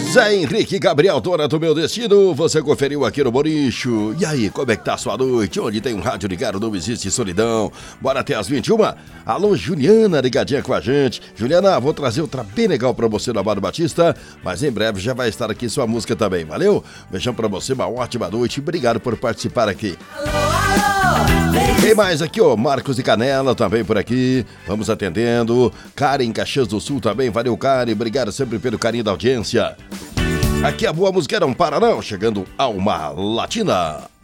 Zé Henrique Gabriel, Dona do Meu Destino, você conferiu aqui no Boricho. E aí, como é que tá a sua noite? Onde tem um rádio ligado não existe solidão. Bora até as 21. Alô, Juliana, ligadinha com a gente. Juliana, vou trazer outra bem legal pra você no Amado Batista, mas em breve já vai estar aqui sua música também, valeu? Beijão pra você, uma ótima noite, obrigado por participar aqui. Tem mais aqui, ó, Marcos de Canela também por aqui, vamos atendendo. Karen, Caxias do Sul também, valeu Karen, obrigado sempre pelo carinho da audiência. Aqui a boa música não para não, chegando a uma latina.